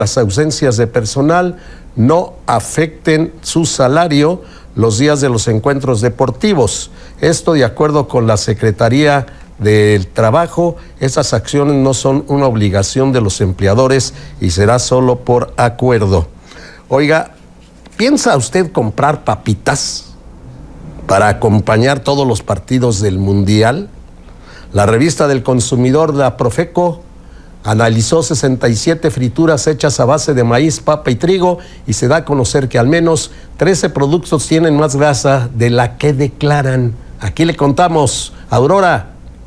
las ausencias de personal no afecten su salario los días de los encuentros deportivos. Esto de acuerdo con la Secretaría del Trabajo. Esas acciones no son una obligación de los empleadores y será solo por acuerdo. Oiga, ¿piensa usted comprar papitas para acompañar todos los partidos del Mundial? La revista del consumidor, la Profeco, analizó 67 frituras hechas a base de maíz, papa y trigo y se da a conocer que al menos 13 productos tienen más grasa de la que declaran. Aquí le contamos, Aurora.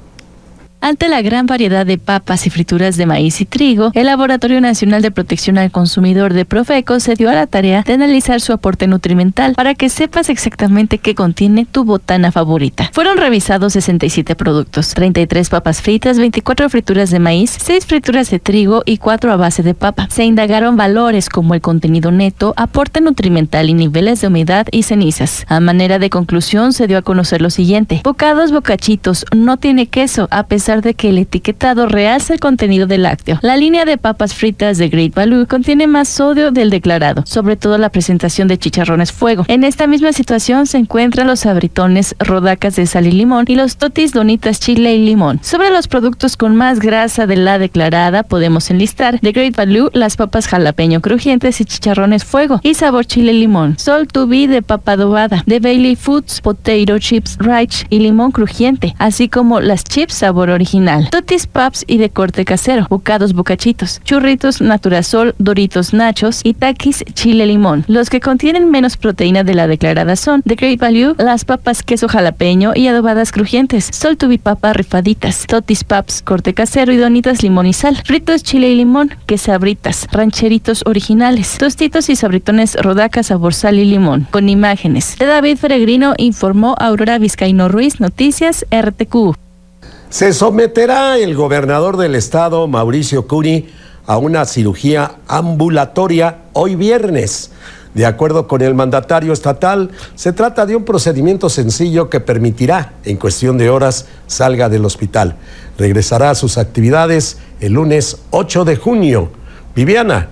Ante la gran variedad de papas y frituras de maíz y trigo, el Laboratorio Nacional de Protección al Consumidor de Profeco se dio a la tarea de analizar su aporte nutrimental para que sepas exactamente qué contiene tu botana favorita. Fueron revisados 67 productos, 33 papas fritas, 24 frituras de maíz, 6 frituras de trigo y 4 a base de papa. Se indagaron valores como el contenido neto, aporte nutrimental y niveles de humedad y cenizas. A manera de conclusión, se dio a conocer lo siguiente: Bocados Bocachitos no tiene queso, a pesar de que el etiquetado realza el contenido del lácteo. La línea de papas fritas de Great Value contiene más sodio del declarado, sobre todo la presentación de chicharrones fuego. En esta misma situación se encuentran los sabritones rodacas de sal y limón y los totis donitas chile y limón. Sobre los productos con más grasa de la declarada podemos enlistar de Great Value las papas jalapeño crujientes y chicharrones fuego y sabor chile y limón, Sol to Be de papa adobada, de Bailey Foods potato chips rich y limón crujiente, así como las chips sabor original, Totis Paps y de corte casero, Bocados Bocachitos, Churritos Naturasol, Doritos Nachos y Takis Chile Limón. Los que contienen menos proteína de la declarada son de Great Value, las papas queso jalapeño y adobadas crujientes, Sol to Be papa rifaditas, Totis Paps corte casero y donitas limón y sal, fritos chile y limón, quesabritas, rancheritos originales, tostitos y sabritones rodacas sabor sal y limón. Con imágenes de David Peregrino, informó Aurora Vizcaíno Ruiz, Noticias RTQ. Se someterá el gobernador del estado, Mauricio Curi, a una cirugía ambulatoria hoy viernes. De acuerdo con el mandatario estatal, se trata de un procedimiento sencillo que permitirá, en cuestión de horas, salga del hospital. Regresará a sus actividades el lunes 8 de junio. Viviana.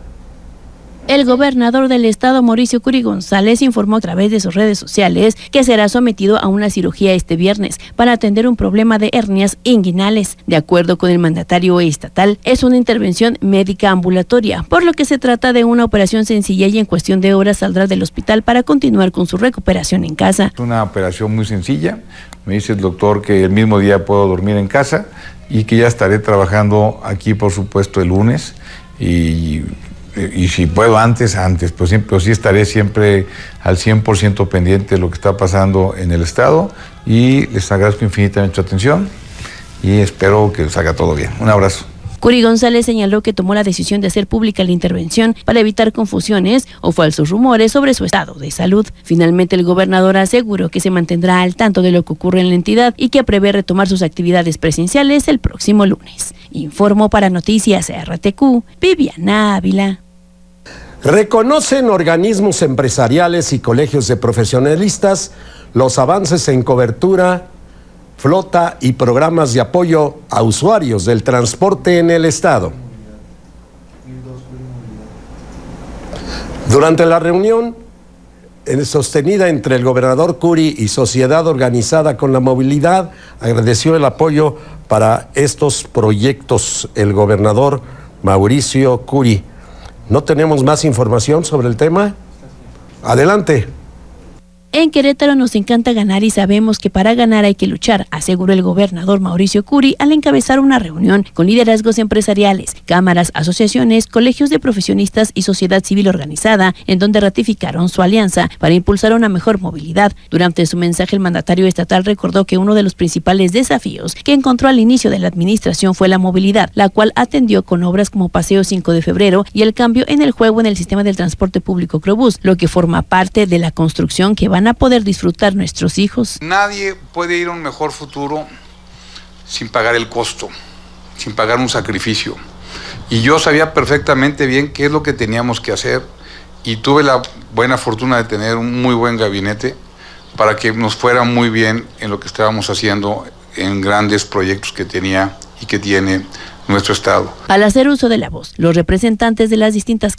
El gobernador del estado, Mauricio Curi González, informó a través de sus redes sociales que será sometido a una cirugía este viernes para atender un problema de hernias inguinales. De acuerdo con el mandatario estatal, es una intervención médica ambulatoria, por lo que se trata de una operación sencilla y en cuestión de horas saldrá del hospital para continuar con su recuperación en casa. Es una operación muy sencilla. Me dice el doctor que el mismo día puedo dormir en casa y que ya estaré trabajando aquí, por supuesto, el lunes y si puedo antes, pues sí estaré siempre al 100% pendiente de lo que está pasando en el estado y les agradezco infinitamente su atención y espero que salga todo bien. Un abrazo. Curi González señaló que tomó la decisión de hacer pública la intervención para evitar confusiones o falsos rumores sobre su estado de salud. Finalmente, el gobernador aseguró que se mantendrá al tanto de lo que ocurre en la entidad y que prevé retomar sus actividades presenciales el próximo lunes. Informó para Noticias RTQ, Viviana Ávila. Reconocen organismos empresariales y colegios de profesionalistas los avances en cobertura, flota y programas de apoyo a usuarios del transporte en el estado. Durante la reunión sostenida entre el gobernador Curi y Sociedad Organizada con la Movilidad, agradeció el apoyo para estos proyectos el gobernador Mauricio Curi. ¿No tenemos más información sobre el tema? Adelante. En Querétaro nos encanta ganar y sabemos que para ganar hay que luchar, aseguró el gobernador Mauricio Curi al encabezar una reunión con liderazgos empresariales, cámaras, asociaciones, colegios de profesionistas y sociedad civil organizada, en donde ratificaron su alianza para impulsar una mejor movilidad. Durante su mensaje, el mandatario estatal recordó que uno de los principales desafíos que encontró al inicio de la administración fue la movilidad, la cual atendió con obras como Paseo 5 de Febrero y el cambio en el juego en el sistema del transporte público Crobús, lo que forma parte de la construcción que van a poder disfrutar nuestros hijos. Nadie puede ir a un mejor futuro sin pagar el costo, sin pagar un sacrificio. Y yo sabía perfectamente bien qué es lo que teníamos que hacer y tuve la buena fortuna de tener un muy buen gabinete para que nos fuera muy bien en lo que estábamos haciendo en grandes proyectos que tenía y que tiene nuestro estado. Al hacer uso de la voz, los representantes de las distintas